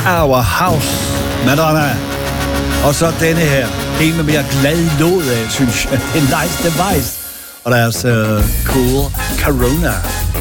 Our House, Madonna. Og så denne her, en med mere glad låd af, synes jeg. En Nice Device. Og deres Cool Corona.